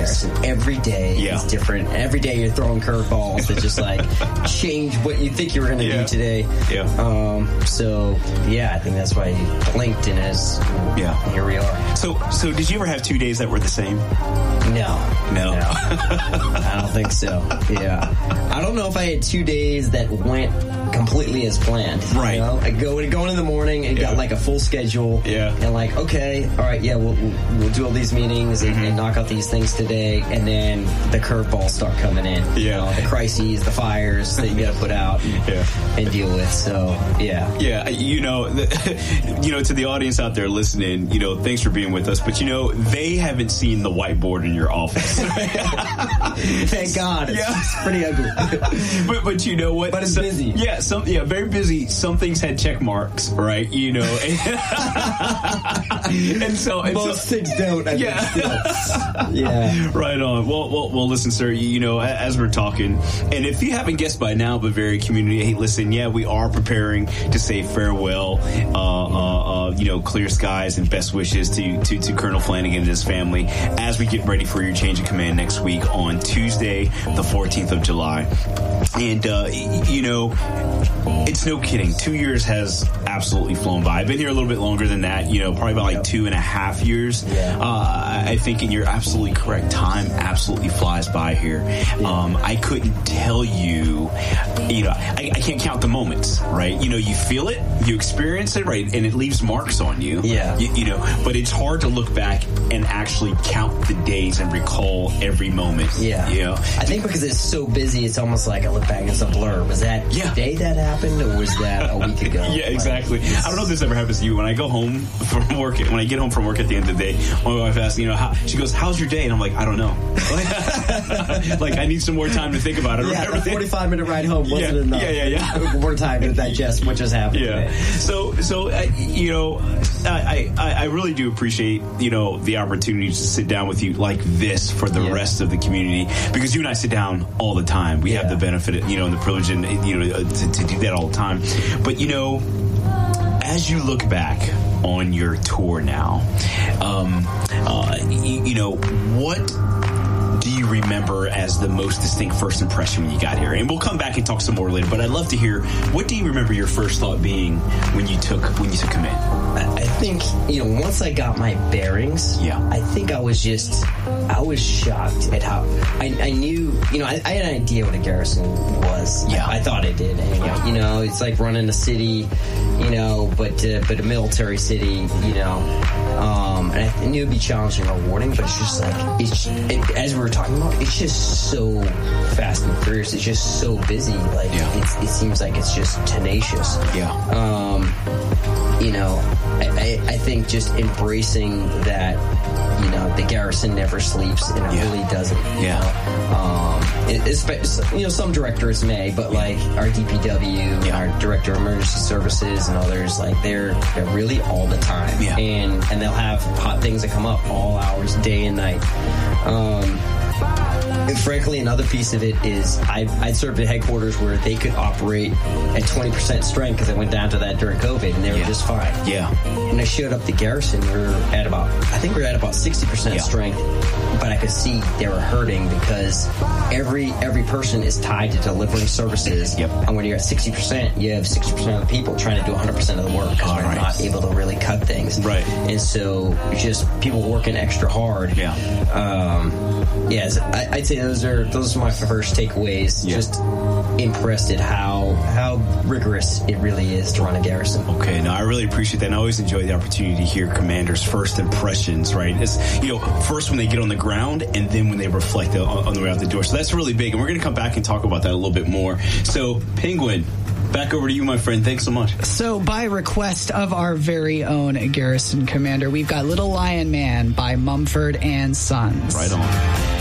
Garrison. Every day is different. Every day you're throwing curveballs that just like change what you think you were going to do today. So I think that's why he blinked and here we are. So did you ever have 2 days that were the same? No. I don't think so. I don't know if I had 2 days that went completely as planned. Right. You know? I go in the morning and got like a full schedule. And like, okay, all right, we'll do all these meetings and knock out these things today, and then the curveballs start coming in. You know, the crises, the fires that you got to put out and deal with. So to the audience out there listening, thanks for being with us. But they haven't seen the whiteboard in your office. Thank God. It's pretty ugly. but you know what? But it's busy. Very busy. Some things had check marks, right? And so most things don't. I think Right on. Well, listen, sir. As we're talking, and if you haven't guessed by now, Bavaria community, hey, listen, we are preparing to say farewell. Clear skies and best wishes to Colonel Flanagan and his family as we get ready for your change of command next week on Tuesday, the 14th of July. And it's no kidding. 2 years has absolutely flown by. I've been here a little bit longer than that, probably about like 2.5 years. I think, and you're absolutely correct, time absolutely flies by here. I couldn't tell you, I can't count the moments, right? You feel it, you experience it, right? And it leaves marks on you. But it's hard to look back and actually count the days and recall every moment. I think because it's so busy, it's almost like I look back and it's a blur. Was that today that happened, or was that a week ago? Exactly. I don't know if this ever happens to you. When I go home from work, when I get home from work at the end of the day, my wife asks, she goes, "How's your day?" And I'm like, I don't know. Like, I need some more time to think about it. The 45-minute ride home wasn't enough. More time to digest what just happened today. So I really do appreciate, the opportunity to sit down with you like this for the rest of the community, because you and I sit down all the time. We have the benefit, and the privilege, and to do that all the time. But as you look back on your tour now, what do you remember as the most distinct first impression when you got here? And we'll come back and talk some more later, but I'd love to hear, what do you remember your first thought being when you took command? I think, once I got my bearings, I think I was shocked at how I knew, I had an idea what a garrison was. I thought it did. And, it's like running a city, but a military city, and I knew it'd be challenging and rewarding, but it's just like, as we were talking about, it's just so fast and furious. It's just so busy. Like, it seems like it's just tenacious. I think just embracing that, the garrison never sleeps, and it really doesn't. Some directors may, but like our DPW, our Director of Emergency Services, and others, like they're really all the time, and they'll have hot things that come up all hours, day and night. And frankly, another piece of it is I'd served at headquarters where they could operate at 20% strength, because I went down to that during COVID, and they were just fine. When I showed up the garrison, we were at about 60% strength, but I could see they were hurting because every person is tied to delivering services. And when you're at 60%, you have 60% of the people trying to do 100% of the work because we're not able to really cut things. And so it's just people working extra hard. I'd say those are my first takeaways. Just impressed at how rigorous it really is to run a garrison. Okay, no, I really appreciate that. And I always enjoy the opportunity to hear commanders' first impressions, right? It's, first when they get on the ground, and then when they reflect on the way out the door. So that's really big, and we're going to come back and talk about that a little bit more. So, Penguin, back over to you, my friend. Thanks so much. So, by request of our very own garrison commander, we've got Little Lion Man by Mumford and Sons. Right on.